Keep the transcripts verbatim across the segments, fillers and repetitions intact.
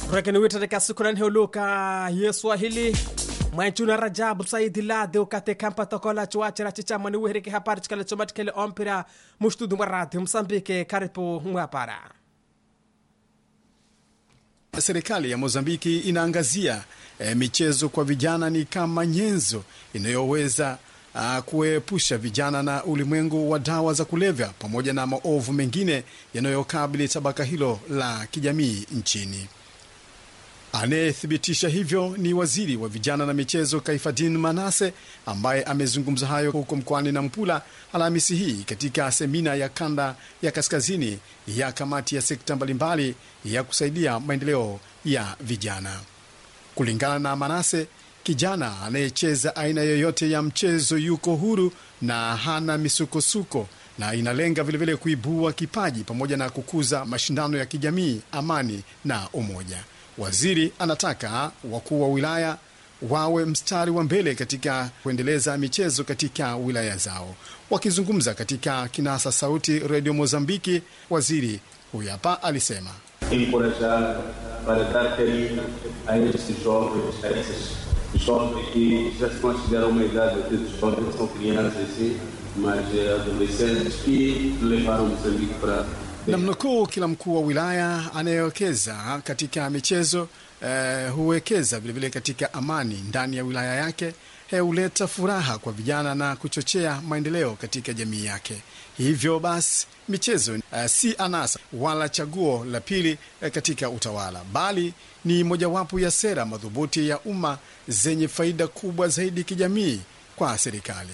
Rekeni witareka sukuran heuluka Yeswahili Mwanchuna Rajabu Saidi Lade ukate kampa tokola chuachira chichama ni uhereke hapari chikale chomatikele ompira mushtudu maradi Msambike karibu mwapara. Serikali ya Mozambiki inaangazia e, michezo kwa vijana ni kama nyenzo inayoweza kuepusha vijana na ulimwengu wa dawa za kulevya pamoja na maovu mengine yanayokabili tabaka hilo la kijamii nchini. Anayethibitisha hivyo ni waziri wa vijana na michezo Kaifadin Manase, ambaye amezungumza hayo huko mkoani Nampula Alhamisi hii katika semina ya kanda ya kaskazini ya kamati ya sekta mbalimbali ya kusaidia maendeleo ya vijana. Kulingana na Manase, kijana anayecheza aina yoyote ya mchezo yuko huru na hana misukosuko, na inalenga vilevile vile kuibua kipaji pamoja na kukuza mashindano ya kijamii, amani na umoja. Waziri anataka wakuu wa wilaya wawe mstari wa mbele katika kuendeleza michezo katika wilaya zao. Wakizungumza katika kinasa sauti Radio Mozambiki, waziri huyu hapa alisema: encorajar para dar carinho a esses jovens, a esses jovens que já se consideram uma idade de jovens, são crianças assim, mas adolescentes que levaram Moçambique para. Namnukuu, kila mkuu wa wilaya anayewekeza katika michezo eh, huwekeza vilevile katika amani ndani ya wilaya yake, huleta furaha kwa vijana na kuchochea maendeleo katika jamii yake. Hivyo basi michezo eh, si anasa wala chaguo la pili eh, katika utawala, bali ni mojawapo ya sera madhubuti ya umma zenye faida kubwa zaidi kijamii kwa serikali.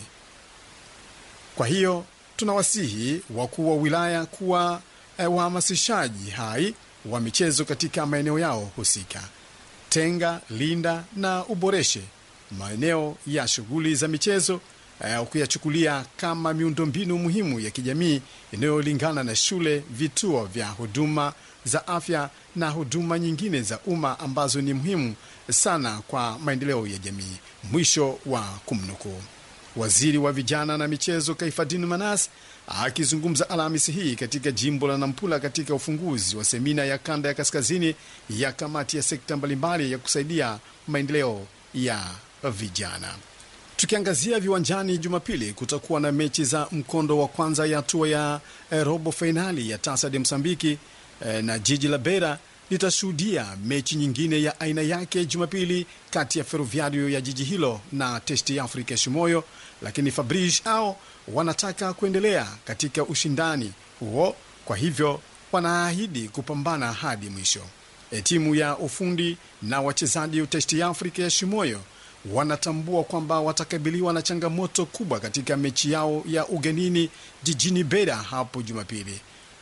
Kwa hiyo tunawasihi wakuu wa wilaya kuwa E, wahamasishaji hai wa michezo katika maeneo yao husika. Tenga, linda na uboreshe maeneo ya shughuli za michezo, e, ukiyachukulia kama miundombinu muhimu ya kijamii inayolingana na shule, vituo vya huduma za afya na huduma nyingine za umma ambazo ni muhimu sana kwa maendeleo ya jamii. Mwisho wa kumnukuu. Waziri wa vijana na michezo Kaifadin Manas akizungumza Alhamisi hii katika jimbo la Nampula katika ufunguzi wa semina ya kanda ya kaskazini ya kamati ya sekta mbalimbali ya kusaidia maendeleo ya vijana. Tukiangazia viwanjani, Jumapili kutakuwa na mechi za mkondo wa kwanza ya hatua ya eh, robo finali ya Taça de Msambiki, eh, na jiji la Beira litashuhudia mechi nyingine ya aina yake Jumapili kati ya Ferroviario ya jiji hilo na Testi Africa Shimoyo, lakini Fabrice ao wanataka kuendelea katika ushindani huo, kwa hivyo wanaahidi kupambana hadi mwisho. E, timu ya ufundi na wachezaji Testi Africa ya Shimoyo wanatambua kwamba watakabiliwa na changamoto kubwa katika mechi yao ya ugenini jijini Beira hapo Jumapili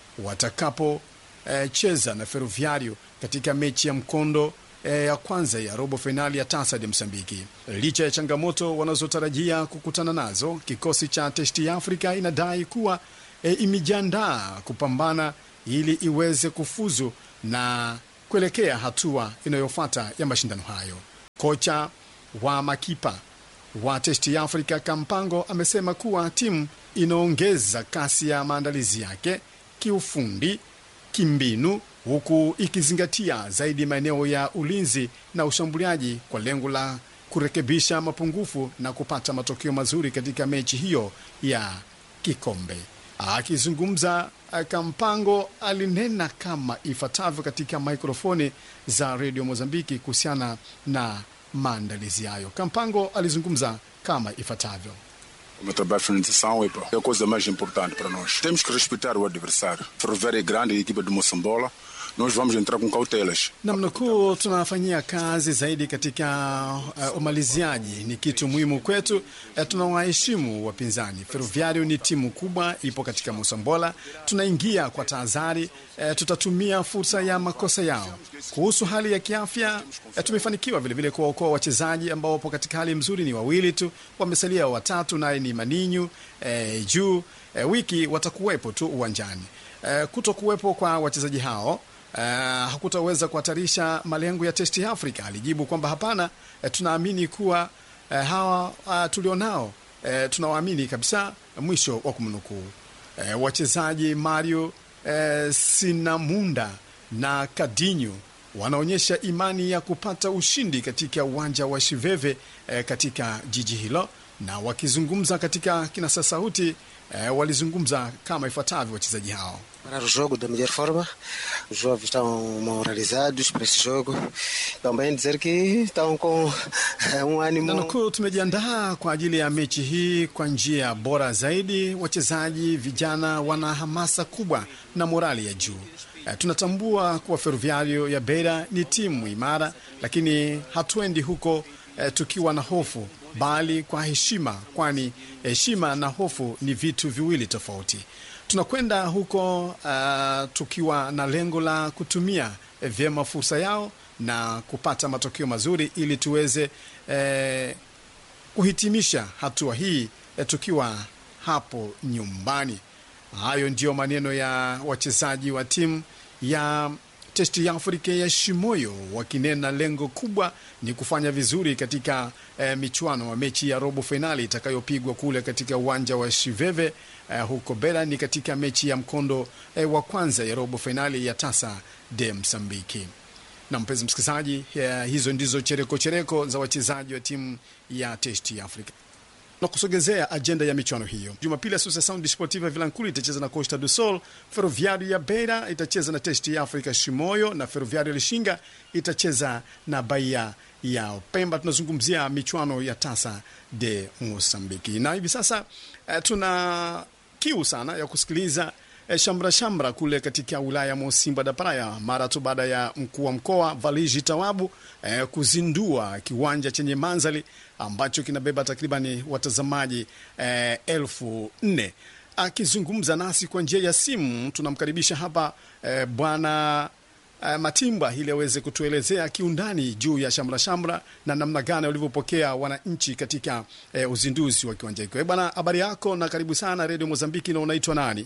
watakapo E, cheza na Ferroviario katika mechi ya mkondo e, ya kwanza ya robo finali ya Taça de Msambiki. Licha ya changamoto wanazotarajia kukutana nazo, kikosi cha Testi Africa inadai kuwa e, imejiandaa kupambana ili iweze kufuzu na kuelekea hatua inayofuata ya mashindano hayo. Kocha wa makipa wa Testi Africa Kampango amesema kuwa timu inaongeza kasi ya maandalizi yake kiufundi, kimbinu, huku ikizingatia zaidi maeneo ya ulinzi na ushambuliaji kwa lengo la kurekebisha mapungufu na kupata matokeo mazuri katika mechi hiyo ya kikombe. Akizungumza, Kampango alinena kama ifuatavyo katika mikrofoni za Radio Mozambiki kuhusiana na maandalizi hayo. Kampango alizungumza kama ifuatavyo: O meu trabalho de finalização é a coisa mais importante para nós. Temos que respeitar o adversário. Ferroviário é grande, a equipa de Moçambola. Nós vamos entrar com cautelas. Namnukuu, tunafanyia kazi zaidi katika uh, umaliziaji ni kitu muhimu kwetu. Uh, tunawaheshimu wapinzani. Ferroviario ni timu kubwa, ipo katika Moçambola. Tunaingia kwa tahadhari, uh, tutatumia fursa ya makosa yao. Kuhusu hali ya kiafya, uh, tumefanikiwa vile vile kuwaokoa wachezaji ambao wapo katika hali mzuri, ni wawili tu, wamesalia watatu, naye ni Maninho uh, juu uh, wiki watakuwepo tu uwanjani. Uh, kutokuwepo kwa wachezaji hao Uh, hakutaweza kuhatarisha malengo ya Testi Africa. Alijibu kwamba hapana, uh, tunaamini kuwa uh, hawa uh, tulionao uh, tunawaamini kabisa, mwisho wa kumnukuu. Uh, wachezaji Mario uh, Sinamunda na Kadinho wanaonyesha imani ya kupata ushindi katika uwanja wa Chiveve eh, katika jiji hilo. Na wakizungumza katika kinasa sauti eh, walizungumza kama ifuatavyo wachezaji hao. Para o jogo da melhor forma, os jovens estão moralizados para esse jogo. Também dizer que estão com um ânimo. Nanukuu, tumejiandaa kwa ajili ya mechi hii kwa njia bora zaidi. Wachezaji vijana wana hamasa kubwa na morali ya juu. E, tunatambua kuwa Ferroviario ya Beira ni timu imara, lakini hatuendi huko e, tukiwa na hofu, bali kwa heshima, kwani heshima na hofu ni vitu viwili tofauti. Tunakwenda huko uh, tukiwa na lengo la kutumia eh, vyema fursa yao na kupata matokeo mazuri ili tuweze eh, kuhitimisha hatua hii eh, tukiwa hapo nyumbani. Hayo ndio maneno ya wachezaji wa timu ya Testi ya Afrika ya Shimoyo, wakinena lengo kubwa ni kufanya vizuri katika eh, michuano wa mechi ya robo finali itakayopigwa kule katika uwanja wa Chiveve eh, huko Beira. Ni katika mechi ya mkondo eh, wa kwanza ya robo finali ya Taça de Msambiki. Na mpenzi msikilizaji, eh, hizo ndizo chereko chereko za wachezaji wa timu ya Testi ya Afrika. Na kusogezea agenda ya michuano hiyo, Jumapili Associação Desportiva Vilankulu itacheza na Costa do Sol, Ferroviário ya Beira itacheza na Testi ya Afrika Shimoyo, na Ferroviário Lishinga itacheza na Bahia ya Pemba. Tunazungumzia michuano ya Taça de Mosambiki. Na hivi sasa eh, tuna kiu sana ya kusikiliza eh, shamra shamra kule katika wilaya Mocimboa da Praia mara tu baada ya mkuu wa mkoa Valigi Tawabu eh, kuzindua kiwanja chenye manzali ambacho kinabeba takribani watazamaji eh, elfu nne. Akizungumza nasi kwa njia ya simu, tunamkaribisha hapa eh, bwana eh, Matimba ili aweze kutuelezea kiundani juu ya shamra shamra na namna gani walivyopokea wananchi katika eh, uzinduzi wa kiwanja hiko. Eh, bwana, habari yako na karibu sana Radio Mozambiki, na unaitwa nani?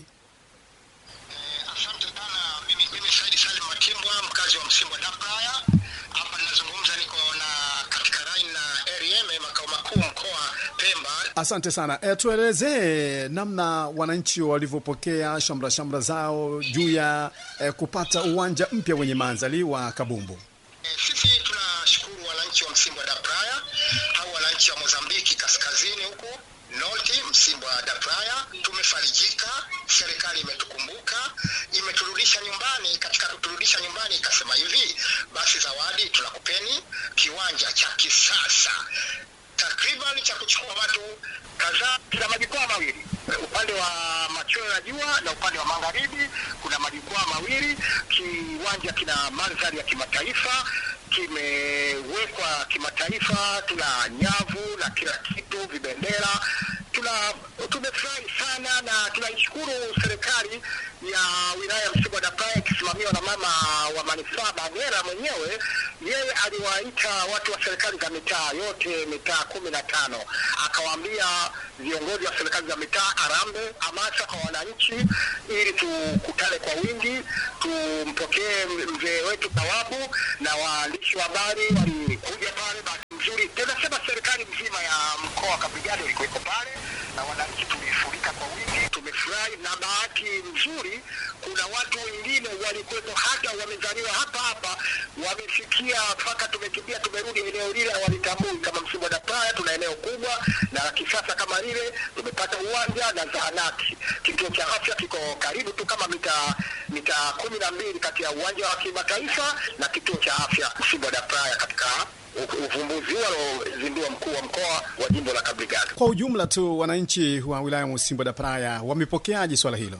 Eh, asante sana. Mimi mimi Saidi Salim Matimba, mkazi wa Mocimboa da Praia. Hapa ninazungumza niko na katika Rain na R M makao makuu mkoa Pemba. Asante sana. E, tuelezee namna wananchi walivyopokea shamra shamra zao juu ya e, kupata uwanja mpya wenye manzali wa kabumbu. Eh, sisi tunashukuru wananchi wa Mocimboa da Praia, au wananchi wa Mozambiki kaskazini huko North Mocimboa da Praia. Tumefarijika, serikali imetukumbuka, imeturudisha nyumbani. Katika kuturudisha nyumbani ikasema hivi, basi zawadi tunakupeni kiwanja cha kisasa takriban cha kuchukua watu kadhaa. Kuna majukwaa mawili, upande wa machweo ya jua na upande wa magharibi kuna majukwaa mawili. Kiwanja kina mandhari ya kimataifa, kimewekwa kimataifa, tuna nyavu na kila kitu, vibendera. Tuna tumefurahi sana na tunaishukuru serikali ya wilaya ya Mocimboa da Praia ikisimamiwa na mama wa manispaa Bagera mwenyewe. Yeye aliwaita watu wa serikali za mitaa yote, mitaa kumi na tano, akawaambia viongozi wa serikali za mitaa arambe hamasa kwa wananchi ili tukutane kwa wingi, tumpokee mzee wetu Tawabu, na waandishi wa habari walikuja pale. Bahati nzuri tunasema serikali mzima ya mkoa wa Kabrigado ilikuwa pale na wananchi tulifurika kwa wingi, tumefurahi. Na bahati nzuri kuna watu wengine walikuwepo hata wamezaliwa hapa hapa, wamefikia mpaka tumekimbia tumerudi eneo lile, walitambui kama Mocimboa da Praia tuna eneo kubwa na kisasa kama lile. Tumepata uwanja na zahanati, kituo cha afya kiko karibu tu kama mita mita kumi na mbili kati ya uwanja wa kimataifa na kituo cha afya Mocimboa da Praia katika uvumbuzi walozindua mkuu wa mkoa wa jimbo la Kabrigado. Kwa ujumla tu wananchi wa wilaya Mocimboa da Praia wamepokeaje swala hilo?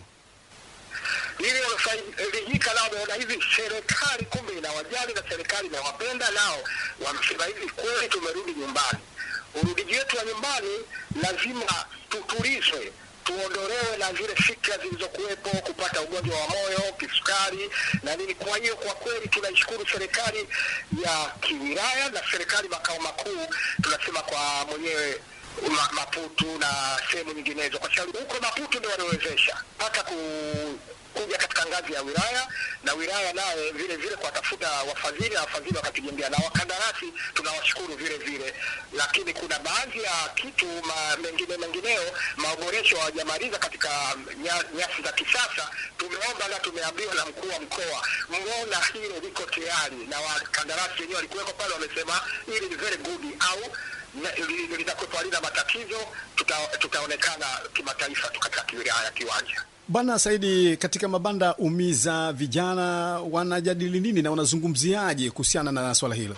Ili wamefaidika nao, wameona hivi serikali kumbe inawajali na serikali inawapenda, nao wamesema hivi kweli tumerudi nyumbani. Urudiji wetu wa nyumbani lazima tutulizwe, tuondolewe na zile fikra zilizokuwepo, kupata ugonjwa wa moyo, kisukari na nini. Kwa hiyo kwa kweli tunaishukuru serikali ya kiwilaya na serikali makao makuu, tunasema kwa mwenyewe Maputo na sehemu nyinginezo, kwa sababu huko Maputo ndio waliwezesha mpaka ku kuja katika ngazi ya wilaya, na wilaya naye vile vile kwa tafuta wafadhili na wafadhili wakatujengea, na wakandarasi tunawashukuru vile vile. Lakini kuna baadhi ya kitu ma, mengine mengineo maboresho hawajamaliza katika nyasi za kisasa. Tumeomba na tumeambiwa na mkuu wa mkoa, mbona hilo liko tayari, na wakandarasi wenyewe walikuweko pale wamesema hili ni very good, au litakuwa halina matatizo, tuta, tutaonekana kimataifa katika wilaya ya Kiwanja. Bwana Saidi, katika mabanda umiza vijana wanajadili nini na wanazungumziaje kuhusiana na swala hilo?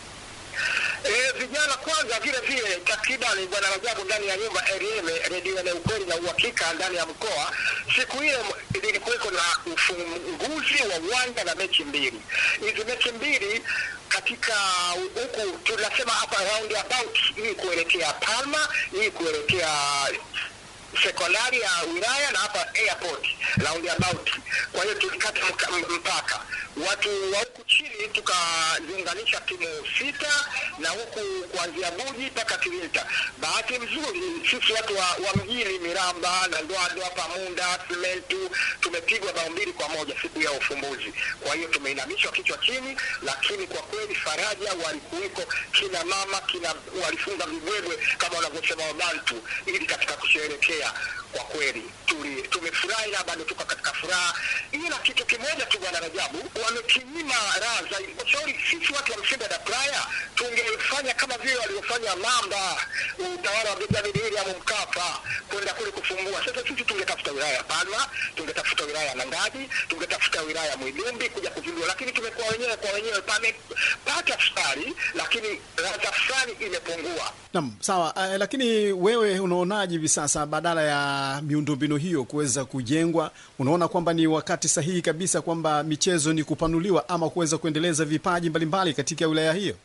E, vijana kwanza vile vile takriban Bwana Rajabu ndani ya nyumba R M redio na ukweli na uhakika ndani ya mkoa, siku ile ilikuweko na ufunguzi wa uwanja na mechi mbili. Hizo mechi mbili katika huku tunasema hapa round about, hii kuelekea Palma, hii kuelekea sekondari ya wilaya, na hapa airport round about. Kwa hiyo tulikata mpaka watu wa huku chini tukaziunganisha timu sita, na huku kuanzia Buji mpaka Kilinta. Bahati nzuri sisi watu wa, wa mjini Miramba na Ndoa Pamunda Simentu tumepigwa bao mbili kwa moja siku ya ufumbuzi. Kwa hiyo tumeinamishwa kichwa chini, lakini kwa kweli faraja walikuweko, kina mama kina walifunga vibwebwe kama wanavyosema Wabantu, ili katika kusherehekea. Kwa kweli tuli tumefurahi na bado tuko katika furaha. Ila kitu kimoja tu Bwana Rajabu, wamekinyima raha zaidi. Kwa sababu sisi watu wa Msimba da Praia tungefanya kama vile waliofanya Mamba, utawala wa Benjamin William Mkapa, kwenda kule kufungua. Sasa sisi tungetafuta wilaya ya Palma, tungetafuta wilaya ya Nangadi, tungetafuta wilaya ya Mwidumbi kuja kuzindua, lakini tumekuwa wenyewe kwa wenyewe pale pata safari, lakini raha fulani imepungua. Naam, sawa. Uh, lakini wewe unaonaje hivi sasa badala ya miundombinu hiyo kuweza kujengwa, unaona kwamba ni wakati sahihi kabisa kwamba michezo ni kupanuliwa ama kuweza kuendeleza vipaji mbalimbali katika wilaya hiyo?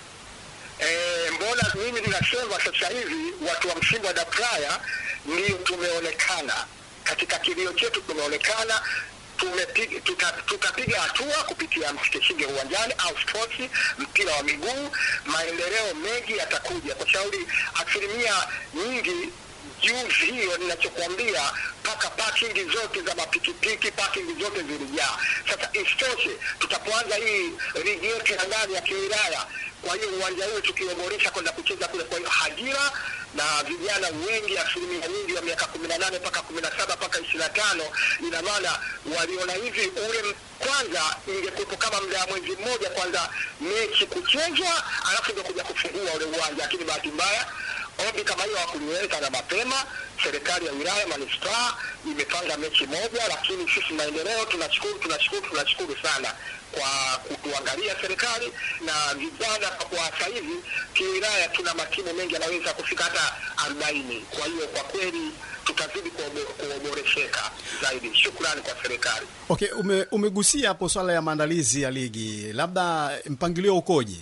Eh, mbona mimi ninasema sasa hivi watu wa Msimba da Praia ndio tumeonekana katika kilio chetu, tumeonekana tumepiga tutapiga hatua kupitia msikeshinge uwanjani au sports, mpira wa miguu. Maendeleo mengi yatakuja kwa shauri asilimia nyingi. Juzi hiyo ninachokuambia, paka parking zote za mapikipiki, parking zote zilijaa. Sasa istoshe, tutapoanza hii ligi yetu ya ndani ya kiwilaya, kwa hiyo uwanja huu tukiboresha kwenda kucheza kule, kwa hiyo ajira na vijana wengi, asilimia nyingi wa miaka kumi na nane mpaka kumi na saba mpaka ishirini na tano, ina maana waliona hivi ule kwanza ingekuwa kama muda wa mwezi mmoja kwanza mechi kuchezwa, alafu ndio kuja kufungua ule uwanja. Lakini bahati mbaya ombi kama hiyo hakuliweka na mapema. Serikali ya wilaya manispaa imepanga mechi moja, lakini sisi maendeleo tunashukuru tunashukuru tunashukuru sana kwa kutuangalia serikali na vijana. Kwa sasa hivi kiwilaya tuna matimu mengi yanaweza kufika hata arobaini. Kwa hiyo kwa kweli tutazidi kuboresheka zaidi. Shukrani kwa serikali. Okay, ume, umegusia hapo swala ya maandalizi ya ligi, labda mpangilio ukoje?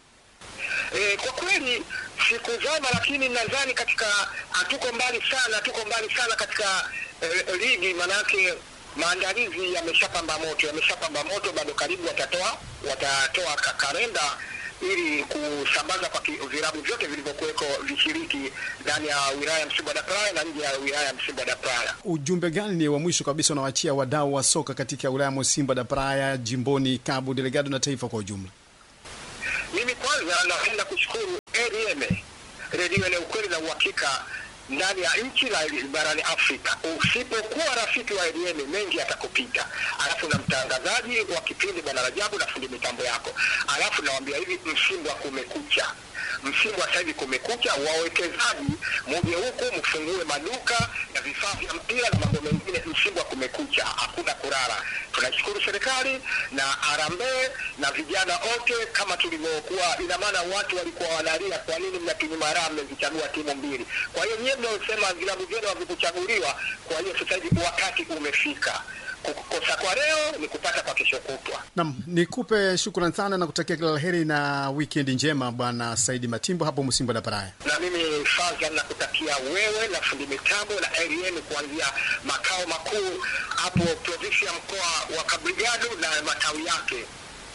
E, kwa kweli siku zama, lakini nadhani katika hatuko mbali sana, hatuko mbali sana katika e, ligi, manake maandalizi yameshapamba moto, yameshapamba moto. Bado karibu watatoa watatoa kalenda ili kusambaza kwa vilabu vyote vilivyokuweko vishiriki ndani ya wilaya ya Msimba da Praia na nje ya wilaya ya Msimba da Praia. Ujumbe gani ni wa mwisho kabisa unawaachia wadau wa soka katika wilaya ya Msimba da Praia, jimboni, Cabo Delgado na taifa kwa ujumla? Mimi kwanza napenda kushukuru R M redio na ukweli na uhakika ndani ya nchi na barani Afrika. Usipokuwa rafiki wa R M mengi yatakupita. Alafu na mtangazaji wa kipindi Bwana Rajabu na fundi mitambo yako. Alafu nawaambia hivi, Msimba kumekucha. Msimba sasa hivi kumekucha, wawekezaji muje huku mfungue maduka na vifaa vya mpira na mambo mengine. Msimba kumekucha, hakuna kulala. Tunashukuru serikali na Harambee na vijana wote kama tulivyokuwa. Ina maana watu walikuwa wanalia, kwa nini mnatunyima raha, mmezichagua timu mbili. Kwa hiyo nyewe mnaosema vilabu vyenu havikuchaguliwa, kwa hiyo sasa hivi wakati umefika. Kukosa kwa leo ni kupata kwa kesho kutwa. Naam, nikupe shukrani sana na kutakia kila laheri na weekend njema Bwana Saidi Matimbo hapo Msimba da Praia. Na mimi Fadha na kutakia wewe na fundi mitambo na R M kuanzia makao makuu hapo province ya mkoa wa Cabo Delgado na matawi yake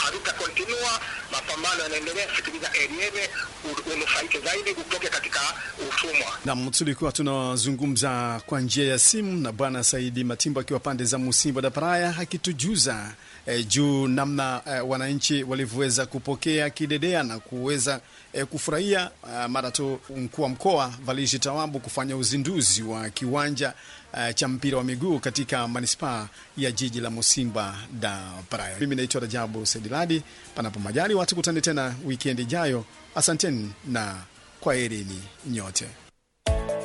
haruta kontinua, mapambano yanaendelea. Sikiliza Eliene unufaike zaidi utoke katika utumwa. Na tulikuwa tunazungumza kwa njia ya simu na Bwana Saidi Matimbo akiwa pande za Musimbo da Praia akitujuza eh, juu namna eh, wananchi walivyoweza kupokea kidedea na kuweza eh, kufurahia eh, mara tu mkuu wa mkoa Valishi Tawabu kufanya uzinduzi wa kiwanja eh, cha mpira wa miguu katika manispaa ya jiji la Musimba da Praia. Mimi naitwa Rajabu Sediladi, panapo majali watu kutane tena weekend ijayo. Asanteni na kwaherini nyote.